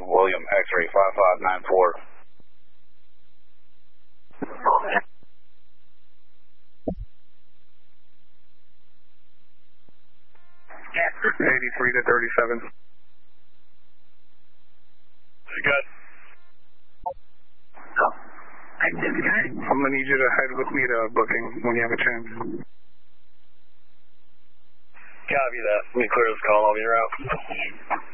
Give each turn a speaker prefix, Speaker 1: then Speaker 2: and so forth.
Speaker 1: William X-ray 5594.
Speaker 2: 83 to 37.
Speaker 3: Good.
Speaker 2: I'm going to need you to head with me to booking when you have a chance.
Speaker 3: Copy that. Let me clear this call. I'll be around.